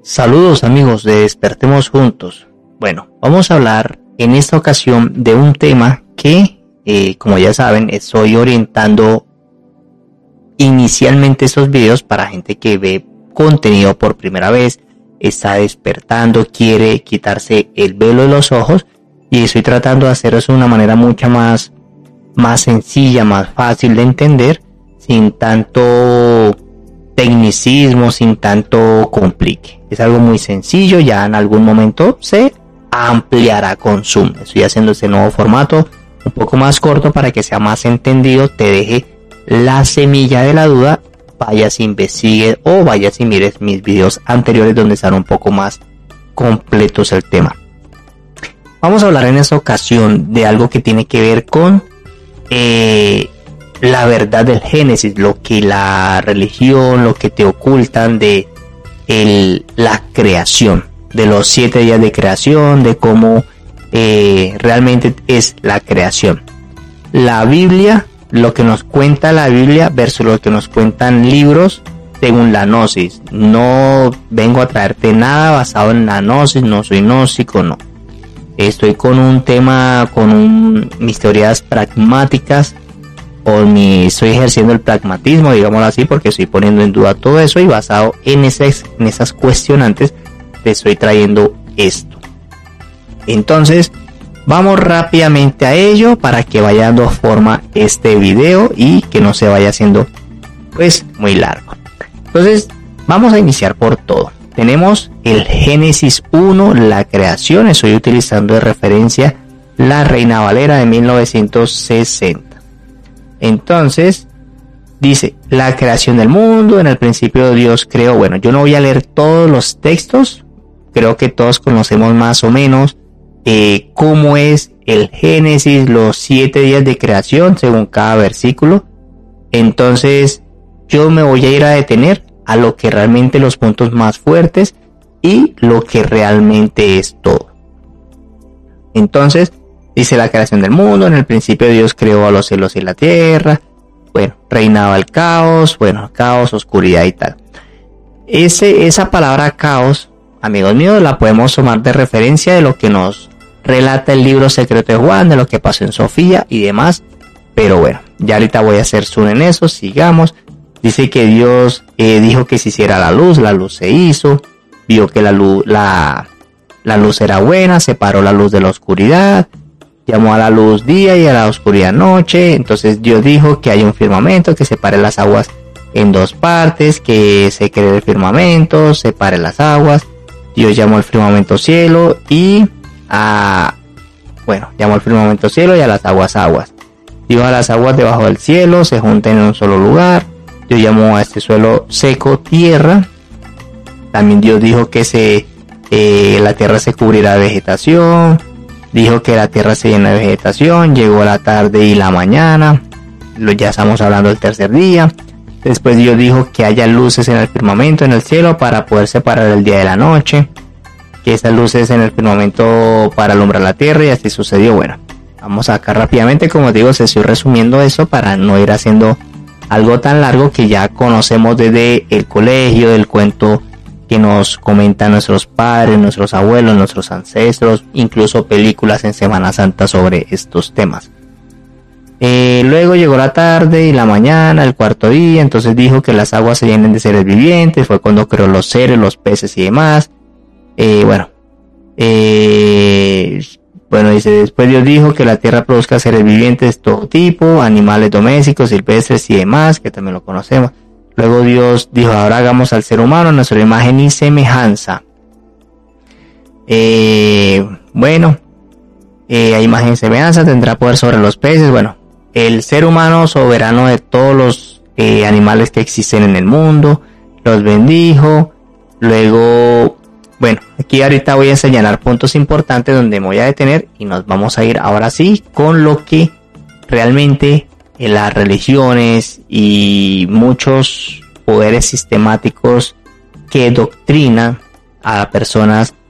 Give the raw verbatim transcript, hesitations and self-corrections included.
Saludos amigos de Despertemos Juntos. Bueno, vamos a hablar en esta ocasión de un tema que, eh, como ya saben, estoy orientando inicialmente estos videos para gente que ve contenido por primera vez, está despertando, quiere quitarse el velo de los ojos, y estoy tratando de hacer eso de una manera mucho más, más sencilla, más fácil de entender, sin tanto tecnicismo, sin tanto complique. Es algo muy sencillo, ya en algún momento se ampliará con Zoom. Estoy haciendo este nuevo formato un poco más corto para que sea más entendido, te deje la semilla de la duda, vayas, investigue o vayas y mires mis videos anteriores donde están un poco más completos el tema. Vamos a hablar en esta ocasión de algo que tiene que ver con eh, la verdad del Génesis, lo que la religión, lo que te ocultan de el, la creación, de los siete días de creación, de cómo eh, realmente es la creación. La Biblia, lo que nos cuenta la Biblia versus lo que nos cuentan libros según la gnosis. No vengo a traerte nada basado en la gnosis, no soy gnóstico, no. Estoy con un tema, con un, mis teorías pragmáticas, o mi, estoy ejerciendo el pragmatismo, digámoslo así, porque estoy poniendo en duda todo eso, y basado en esas, en esas cuestionantes te estoy trayendo esto. Entonces vamos rápidamente a ello para que vaya dando forma este video y que no se vaya haciendo pues muy largo. Entonces vamos a iniciar por todo. Tenemos el Génesis uno, la creación. Estoy utilizando de referencia la Reina Valera de mil novecientos sesenta. Entonces dice la creación del mundo. En el principio Dios creó. Bueno, yo no voy a leer todos los textos, creo que todos conocemos más o menos eh, cómo es el Génesis, los siete días de creación según cada versículo. Entonces yo me voy a ir a detener a lo que realmente los puntos más fuertes y lo que realmente es todo. Entonces dice la creación del mundo. En el principio Dios creó a los cielos y la tierra. Bueno, reinaba el caos. Bueno, caos, oscuridad y tal. Ese, esa palabra caos, amigos míos, la podemos tomar de referencia de lo que nos relata el libro secreto de Juan, de lo que pasó en Sofía y demás. Pero bueno, ya ahorita voy a hacer zoom en eso. Sigamos. Dice que Dios eh, dijo que se hiciera la luz. La luz se hizo. Vio que la luz, la, la luz era buena. Separó la luz de la oscuridad. Llamó a la luz día y a la oscuridad noche. Entonces Dios dijo que hay un firmamento que separe las aguas en dos partes, que se cree el firmamento, separe las aguas. Dios llamó al firmamento cielo y a, bueno, llamó al firmamento cielo y a las aguas aguas. Dijo a las aguas debajo del cielo se junten en un solo lugar. Dios llamó a este suelo seco tierra. También Dios dijo que se eh, la tierra se cubrirá de vegetación. Dijo que la tierra se llena de vegetación. Llegó la tarde y la mañana. Ya estamos hablando del tercer día. Después Dios dijo que haya luces en el firmamento, en el cielo, para poder separar el día de la noche. Que esas luces en el firmamento para alumbrar la tierra, y así sucedió. Bueno, vamos acá rápidamente. Como digo, se estoy resumiendo eso para no ir haciendo algo tan largo que ya conocemos desde el colegio, del cuento que nos comentan nuestros padres, nuestros abuelos, nuestros ancestros, incluso películas en Semana Santa sobre estos temas. Eh, luego llegó la tarde y la mañana, el cuarto día. Entonces dijo que las aguas se llenen de seres vivientes. Fue cuando creó los seres, los peces y demás. Eh, bueno, eh, bueno, dice, después Dios dijo que la tierra produzca seres vivientes de todo tipo, animales domésticos, silvestres y demás, que también lo conocemos. Luego Dios dijo, ahora hagamos al ser humano nuestra imagen y semejanza. Eh, bueno, eh, a imagen y semejanza tendrá poder sobre los peces. Bueno, el ser humano soberano de todos los eh, animales que existen en el mundo, los bendijo. Luego, bueno, aquí ahorita voy a señalar puntos importantes donde me voy a detener y nos vamos a ir ahora sí con lo que realmente en las religiones y muchos poderes sistemáticos que doctrinan a personas